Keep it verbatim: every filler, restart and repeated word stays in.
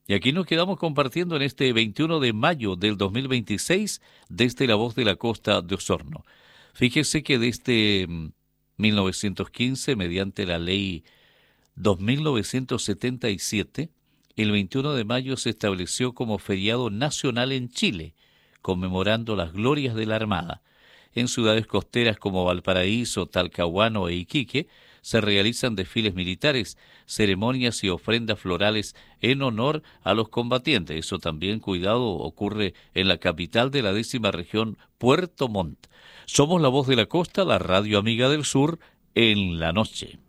Y aquí nos quedamos compartiendo en este veintiuno de mayo del dos mil veintiséis desde La Voz de la Costa de Osorno. Fíjese que desde mm, mil novecientos quince, mediante la ley dos mil novecientos setenta y siete, el veintiuno de mayo se estableció como feriado nacional en Chile, conmemorando las glorias de la Armada. En ciudades costeras como Valparaíso, Talcahuano e Iquique se realizan desfiles militares, ceremonias y ofrendas florales en honor a los combatientes. Eso también, cuidado, ocurre en la capital de la décima región, Puerto Montt. Somos La Voz de la Costa, la radio amiga del sur, en la noche.